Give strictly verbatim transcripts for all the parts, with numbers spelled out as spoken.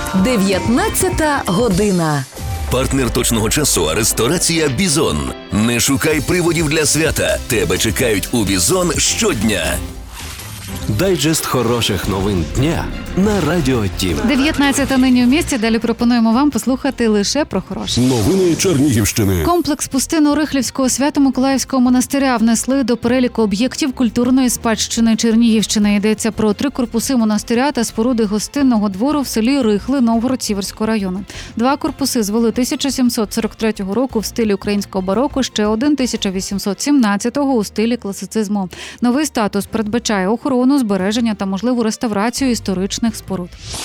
дев'ятнадцята година. Партнер точного часу – ресторація «Бізон». Не шукай приводів для свята. Тебе чекають у «Бізон» щодня. Дайджест хороших новин дня на Радіо Тім. дев'ятнадцята нині у місті. Далі пропонуємо вам послухати лише про хороше. Новини Чернігівщини. Комплекс Пустино-Рихлівського Свято-Миколаївського монастиря внесли до переліку об'єктів культурної спадщини Чернігівщини. Йдеться про три корпуси монастиря та споруди гостинного двору в селі Рихли Новгород-Сіверського району. Два корпуси звели тисяча сімсот сорок третього року в стилі українського бароко, ще один тисяча вісімсот сімнадцятого у стилі класицизму. Новий статус передбачає охорону, збереження та можливу реставрацію історичних споруд.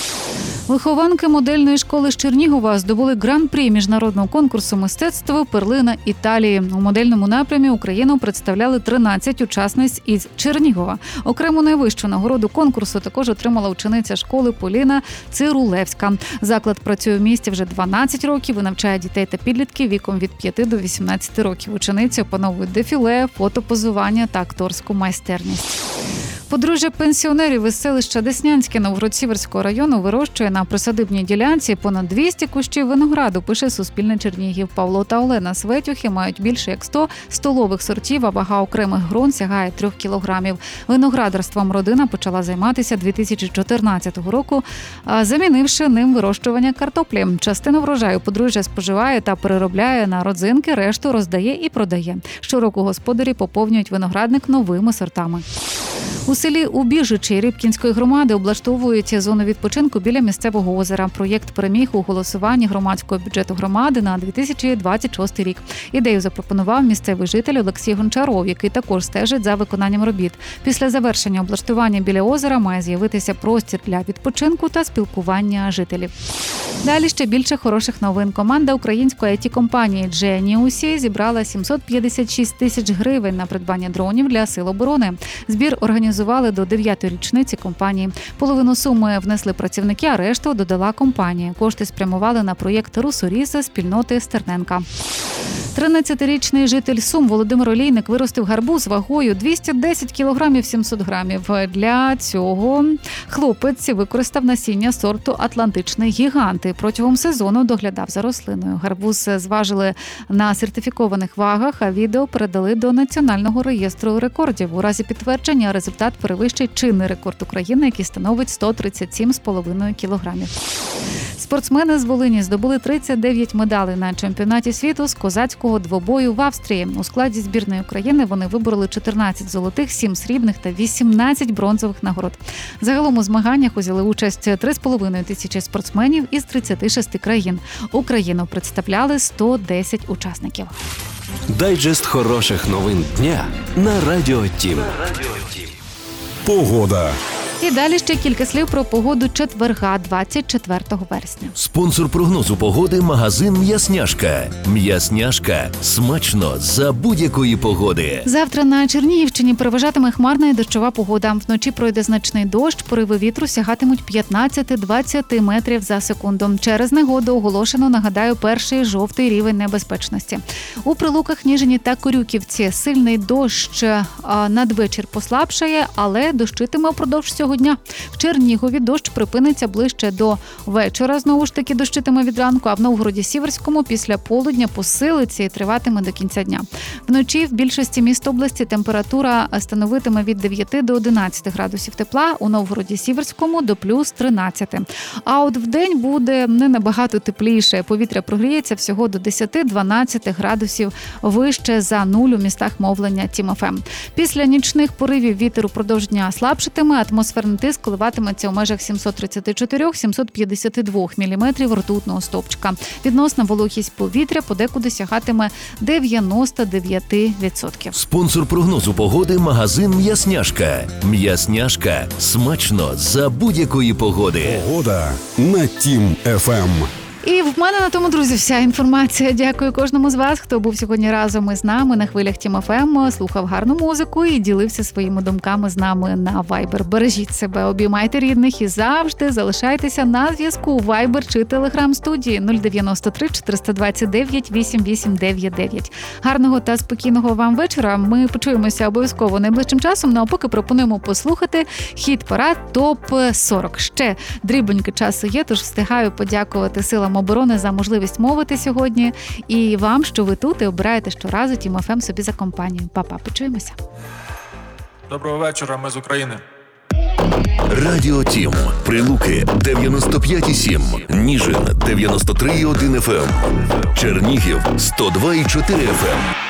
Вихованки модельної школи з Чернігова здобули гран-прі міжнародного конкурсу мистецтва «Перлина Італії». У модельному напрямі Україну представляли тринадцять учасниць із Чернігова. Окрему найвищу нагороду конкурсу також отримала учениця школи Поліна Цирулевська. Заклад працює в місті вже дванадцять років і навчає дітей та підлітків віком від п'яти до вісімнадцяти років. Учениці опановують дефіле, фотопозування та акторську майстерність. Подружжя пенсіонерів із селища Деснянське Новгород-Сіверського району вирощує на присадибній ділянці понад двісті кущів винограду, пише Суспільне Чернігів. Павло та Олена Светюхи мають більше як сто столових сортів, а вага окремих грон сягає трьох кілограмів. Виноградарством родина почала займатися дві тисячі чотирнадцятого року, замінивши ним вирощування картоплі. Частину врожаю подружжя споживає та переробляє на родзинки, решту роздає і продає. Щороку господарі поповнюють виноградник новими сортами. У селі Убіжичі Рибкінської громади облаштовують зону відпочинку біля місцевого озера. Проєкт переміг у голосуванні громадського бюджету громади на дві тисячі двадцять шостий рік. Ідею запропонував місцевий житель Олексій Гончаров, який також стежить за виконанням робіт. Після завершення облаштування біля озера має з'явитися простір для відпочинку та спілкування жителів. Далі ще більше хороших новин. Команда української ай ті-компанії Genius зібрала сімсот п'ятдесят шість тисяч гривень на придбання дронів для Сил оборони. Збір організували до дев'ятої річниці компанії. Половину суми внесли працівники, а решту додала компанія. Кошти спрямували на проєкт «Русоріса» спільноти Стерненка. тринадцятирічний житель Сум Володимир Олійник виростив гарбуз вагою двісті десять кілограмів сімсот грамів. Для цього хлопець використав насіння сорту «Атлантичний гігант» і протягом сезону доглядав за рослиною. Гарбуз зважили на сертифікованих вагах, а відео передали до Національного реєстру рекордів. У разі підтвердження результат перевищить чинний рекорд України, який становить сто тридцять сім з половиною кілограмів. Спортсмени з Волині здобули тридцять дев'ять медалей на чемпіонаті світу з козацького двобою в Австрії. У складі збірної України вони вибороли чотирнадцять золотих, сім срібних та вісімнадцять бронзових нагород. Загалом у змаганнях узяли участь три з половиною тисячі спортсменів із тридцяти шести країн. Україну представляли сто десять учасників. Дайджест хороших новин дня на Радіо Тім. Погода. І далі ще кілька слів про погоду четверга, двадцять четвертого вересня. Спонсор прогнозу погоди – магазин «М'ясняшка». «М'ясняшка» – смачно за будь-якої погоди. Завтра на Чернігівщині переважатиме хмарна і дощова погода. Вночі пройде значний дощ, пориви вітру сягатимуть п'ятнадцять-двадцять метрів за секунду. Через негоду оголошено, нагадаю, перший жовтий рівень небезпечності. У Прилуках, Ніжині та Корюківці сильний дощ надвечір послабшає, але дощитиме впродовж цього дня. В Чернігові дощ припиниться ближче до вечора. Знову ж таки дощитиме від ранку, а в Новгороді-Сіверському після полудня посилиться і триватиме до кінця дня. Вночі в більшості міст області температура становитиме від дев'яти до одинадцяти градусів тепла, у Новгороді-Сіверському до плюс тринадцяти. А от вдень буде не набагато тепліше. Повітря прогріється всього до десяти-дванадцяти градусів вище за нуль у містах мовлення Тім-ФМ. Після нічних поривів вітер упродовж дня слабшитиме, атмосферний тиск коливатиметься у межах сімсот тридцять чотири - сімсот п'ятдесят два міліметрів ртутного стовпчика. Відносна вологість повітря подекуди сягатиме дев'яносто дев'ять відсотків. Спонсор прогнозу погоди – магазин «М'ясняшка». «М'ясняшка» – смачно за будь-якої погоди. Погода на Тім-ФМ. І в мене на тому, друзі, вся інформація. Дякую кожному з вас, хто був сьогодні разом із нами на хвилях Тім еф ем, слухав гарну музику і ділився своїми думками з нами на Viber. Бережіть себе, обіймайте рідних і завжди залишайтеся на зв'язку. Viber чи Telegram студії нуль дев'яносто три чотириста двадцять дев'ять вісімдесят вісім дев'яносто дев'ять. Гарного та спокійного вам вечора. Ми почуємося обов'язково найближчим часом, ну а поки пропонуємо послухати хіт-парад топ сорок. Ще дрібоньки часу є, тож встигаю подякувати силам оборони за можливість мовити сьогодні і вам, що ви тут і обираєте щоразу Тім еф ем собі за компанію. Па-па, почуємося. Доброго вечора, ми з України. Радіо Тім. Прилуки дев'яносто п'ять і сім. Ніжин дев'яносто три і один еф ем. Чернігів сто два і чотири еф ем.